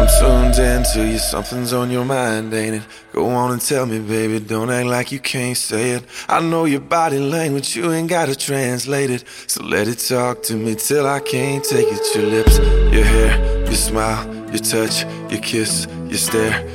I'm tuned in to you, something's on your mind, ain't it? Go on and tell me, baby, don't act like you can't say it. I know your body language, you ain't gotta translate it. So let it talk to me till I can't take it. Your lips, your hair, your smile, your touch, your kiss, your stare.